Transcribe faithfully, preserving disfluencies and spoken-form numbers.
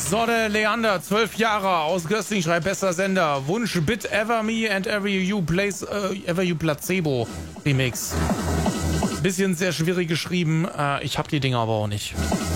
So, der Leander, zwölf Jahre, aus Gösting, schreibt bester Sender. Wunsch, Bit Ever Me and Every You Place, uh, Ever You Placebo Remix. Bisschen sehr schwierig geschrieben. Äh, ich hab die Dinger aber auch nicht.